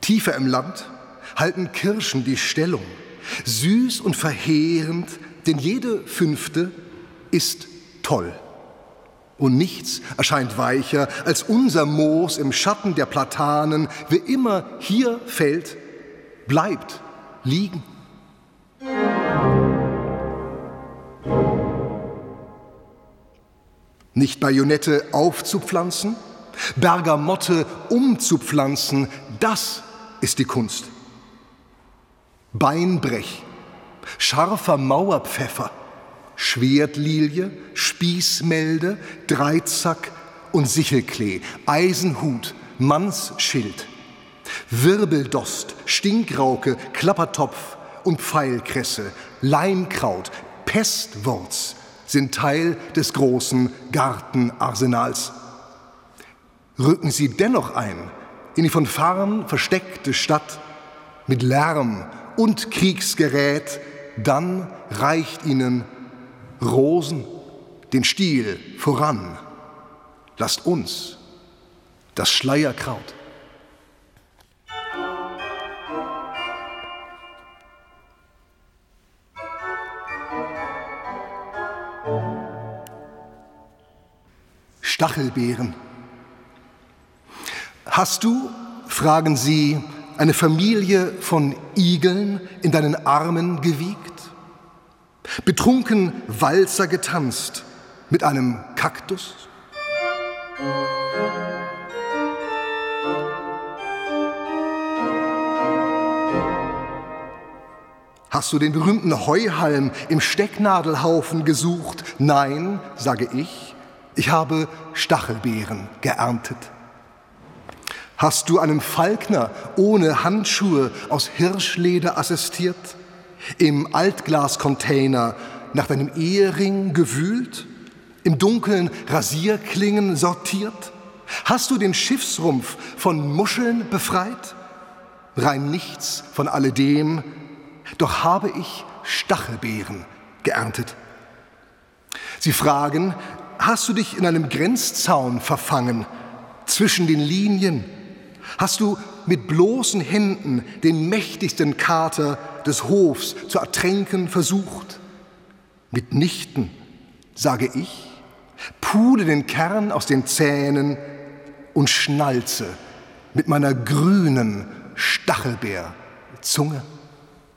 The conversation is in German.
Tiefer im Land halten Kirschen die Stellung, süß und verheerend, denn jede fünfte ist toll. Und nichts erscheint weicher als unser Moos im Schatten der Platanen. Wer immer hier fällt, bleibt liegen. Nicht Bajonette aufzupflanzen, Bergamotte umzupflanzen, das ist die Kunst. Beinbrech, scharfer Mauerpfeffer, Schwertlilie, Spießmelde, Dreizack und Sichelklee, Eisenhut, Mannsschild, Wirbeldost, Stinkrauke, Klappertopf und Pfeilkresse, Leimkraut, Pestwurz sind Teil des großen Gartenarsenals. Rücken Sie dennoch ein in die von Farn versteckte Stadt mit Lärm und Kriegsgerät, dann reicht Ihnen Rosen den Stiel voran. Lasst uns das Schleierkraut. Stachelbeeren. Hast du, fragen sie, eine Familie von Igeln in deinen Armen gewiegt? Betrunken Walzer getanzt mit einem Kaktus? Hast du den berühmten Heuhalm im Stecknadelhaufen gesucht? Nein, sage ich habe Stachelbeeren geerntet. Hast du einem Falkner ohne Handschuhe aus Hirschleder assistiert? Im Altglascontainer nach deinem Ehering gewühlt? Im Dunkeln Rasierklingen sortiert? Hast du den Schiffsrumpf von Muscheln befreit? Rein nichts von alledem, doch habe ich Stachelbeeren geerntet. Sie fragen, hast du dich in einem Grenzzaun verfangen, zwischen den Linien? Hast du mit bloßen Händen den mächtigsten Kater des Hofs zu ertränken versucht? Mitnichten, sage ich, pudel den Kern aus den Zähnen und schnalze mit meiner grünen Stachelbeerzunge.